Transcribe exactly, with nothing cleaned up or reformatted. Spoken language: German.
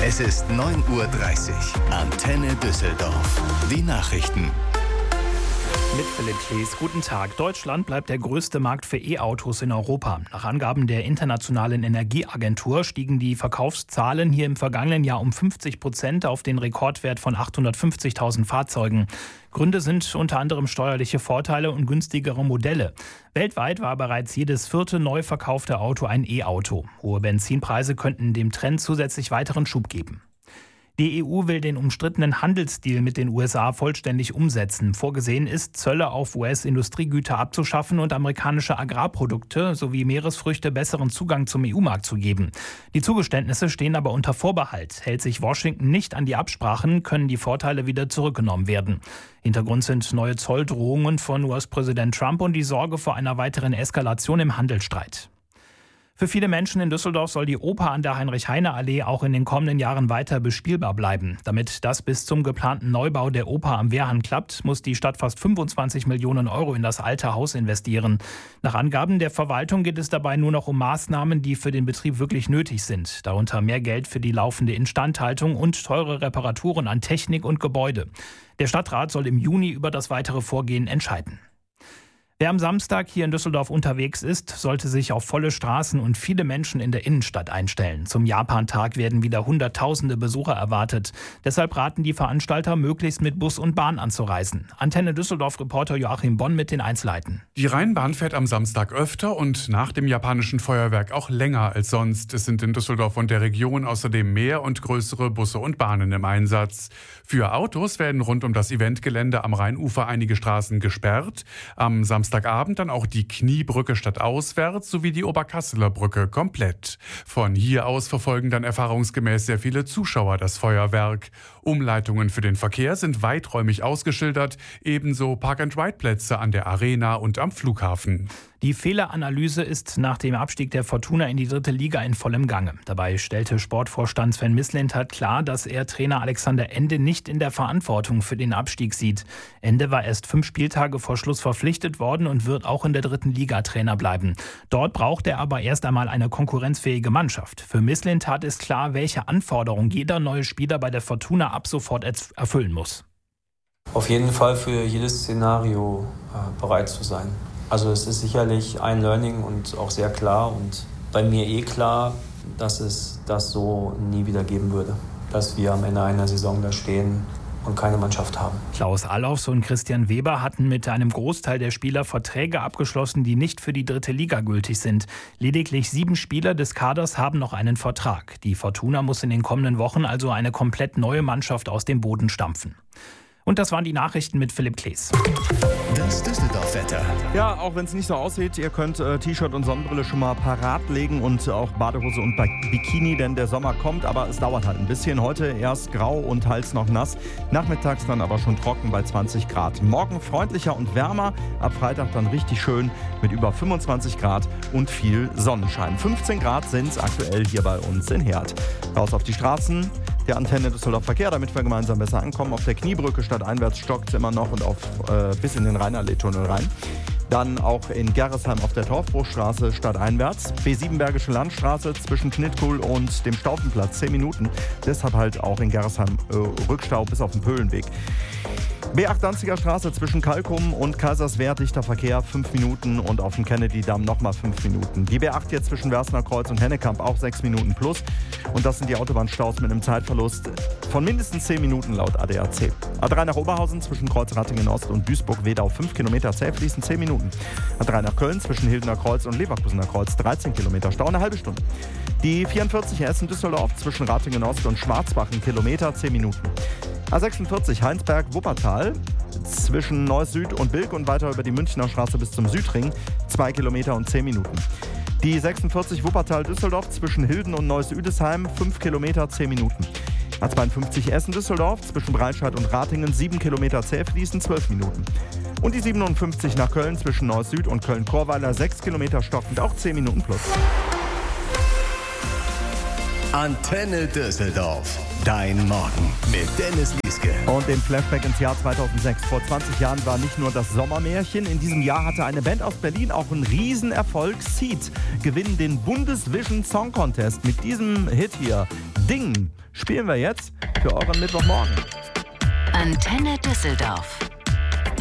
Es ist neun Uhr dreißig. Antenne Düsseldorf. Die Nachrichten. Mit Philipp Klees. Guten Tag. Deutschland bleibt der größte Markt für E-Autos in Europa. Nach Angaben der Internationalen Energieagentur stiegen die Verkaufszahlen hier im vergangenen Jahr um fünfzig Prozent auf den Rekordwert von achthundertfünfzigtausend Fahrzeugen. Gründe sind unter anderem steuerliche Vorteile und günstigere Modelle. Weltweit war bereits jedes vierte neu verkaufte Auto ein E-Auto. Hohe Benzinpreise könnten dem Trend zusätzlich weiteren Schub geben. Die E U will den umstrittenen Handelsdeal mit den U S A vollständig umsetzen. Vorgesehen ist, Zölle auf U S-Industriegüter abzuschaffen und amerikanische Agrarprodukte sowie Meeresfrüchte besseren Zugang zum E U-Markt zu geben. Die Zugeständnisse stehen aber unter Vorbehalt. Hält sich Washington nicht an die Absprachen, können die Vorteile wieder zurückgenommen werden. Hintergrund sind neue Zolldrohungen von U S-Präsident Trump und die Sorge vor einer weiteren Eskalation im Handelsstreit. Für viele Menschen in Düsseldorf soll die Oper an der Heinrich-Heine-Allee auch in den kommenden Jahren weiter bespielbar bleiben. Damit das bis zum geplanten Neubau der Oper am Wehrhahn klappt, muss die Stadt fast fünfundzwanzig Millionen Euro in das alte Haus investieren. Nach Angaben der Verwaltung geht es dabei nur noch um Maßnahmen, die für den Betrieb wirklich nötig sind. Darunter mehr Geld für die laufende Instandhaltung und teure Reparaturen an Technik und Gebäude. Der Stadtrat soll im Juni über das weitere Vorgehen entscheiden. Wer am Samstag hier in Düsseldorf unterwegs ist, sollte sich auf volle Straßen und viele Menschen in der Innenstadt einstellen. Zum Japantag werden wieder Hunderttausende Besucher erwartet. Deshalb raten die Veranstalter, möglichst mit Bus und Bahn anzureisen. Antenne Düsseldorf-Reporter Joachim Bonn mit den Einzelheiten. Die Rheinbahn fährt am Samstag öfter und nach dem japanischen Feuerwerk auch länger als sonst. Es sind in Düsseldorf und der Region außerdem mehr und größere Busse und Bahnen im Einsatz. Für Autos werden rund um das Eventgelände am Rheinufer einige Straßen gesperrt. Am Samstag Samstagabend dann auch die Kniebrücke stadtauswärts sowie die Oberkasseler Brücke komplett. Von hier aus verfolgen dann erfahrungsgemäß sehr viele Zuschauer das Feuerwerk. Umleitungen für den Verkehr sind weiträumig ausgeschildert, ebenso Park-and-Ride-Plätze an der Arena und am Flughafen. Die Fehleranalyse ist nach dem Abstieg der Fortuna in die dritte Liga in vollem Gange. Dabei stellte Sportvorstand Sven Mislintat klar, dass er Trainer Alexander Ende nicht in der Verantwortung für den Abstieg sieht. Ende war erst fünf Spieltage vor Schluss verpflichtet worden und wird auch in der dritten Liga Trainer bleiben. Dort braucht er aber erst einmal eine konkurrenzfähige Mannschaft. Für Mislintat ist klar, welche Anforderungen jeder neue Spieler bei der Fortuna ab sofort erfüllen muss. Auf jeden Fall für jedes Szenario äh, bereit zu sein. Also es ist sicherlich ein Learning und auch sehr klar und bei mir eh klar, dass es das so nie wieder geben würde. Dass wir am Ende einer Saison da stehen und keine Mannschaft haben. Klaus Allofs und Christian Weber hatten mit einem Großteil der Spieler Verträge abgeschlossen, die nicht für die dritte Liga gültig sind. Lediglich sieben Spieler des Kaders haben noch einen Vertrag. Die Fortuna muss in den kommenden Wochen also eine komplett neue Mannschaft aus dem Boden stampfen. Und das waren die Nachrichten mit Philipp Klees. Das Düsseldorf-Wetter. Ja, auch wenn es nicht so aussieht, ihr könnt äh, T-Shirt und Sonnenbrille schon mal parat legen und auch Badehose und Bikini, denn der Sommer kommt, aber es dauert halt ein bisschen. Heute erst grau und teils noch nass, nachmittags dann aber schon trocken bei zwanzig Grad. Morgen freundlicher und wärmer, ab Freitag dann richtig schön mit über fünfundzwanzig Grad und viel Sonnenschein. fünfzehn Grad sind es aktuell hier bei uns in Herd. Raus auf die Straßen der Antenne Düsseldorf Verkehr, damit wir gemeinsam besser ankommen. Auf der Kniebrücke stadteinwärts stockt es immer noch und auf, äh, bis in den Rheinallee-Tunnel rein. Dann auch in Gerresheim auf der Torfbruchstraße stadteinwärts. B sieben Bergische Landstraße zwischen Schnittkuhl und dem Staufenplatz zehn Minuten. Deshalb halt auch in Gerresheim äh, Rückstau bis auf den Pöhlenweg. B acht Danziger Straße zwischen Kalkum und Kaiserswerth, dichter Verkehr, fünf Minuten und auf dem Kennedy-Damm nochmal fünf Minuten. Die B acht jetzt zwischen Wersner Kreuz und Hennekamp auch sechs Minuten plus. Und das sind die Autobahnstaus mit einem Zeitverlust von mindestens zehn Minuten laut A D A C. A drei nach Oberhausen zwischen Kreuzrattingen Ost und Duisburg-Wedau fünf Kilometer, zäh fließen zehn Minuten. A drei nach Köln zwischen Hildener Kreuz und Leverkusener Kreuz dreizehn Kilometer, Stau eine halbe Stunde. Die vierundvierzig Essen-Düsseldorf zwischen Ratingen Ost und Schwarzbach ein Kilometer, zehn Minuten. A sechsundvierzig Heinsberg-Wuppertal zwischen Neuss Süd und Bilk und weiter über die Münchner Straße bis zum Südring zwei Kilometer und zehn Minuten. Die sechsundvierzig Wuppertal-Düsseldorf zwischen Hilden und Neuss-Üdesheim fünf Kilometer, zehn Minuten. A zweiundfünfzig Essen-Düsseldorf zwischen Breitscheid und Ratingen sieben Kilometer, zäh fließen zwölf Minuten. Und die siebenundfünfzig nach Köln zwischen Neuss Süd und Köln-Chorweiler sechs Kilometer stockend, auch zehn Minuten plus. Antenne Düsseldorf. Dein Morgen mit Dennis Lieske. Und den Flashback ins Jahr zweitausendsechs. Vor zwanzig Jahren war nicht nur das Sommermärchen. In diesem Jahr hatte eine Band aus Berlin auch einen Riesenerfolg. Seed gewinnen den Bundesvision Song Contest mit diesem Hit hier. Ding spielen wir jetzt für euren Mittwochmorgen. Antenne Düsseldorf.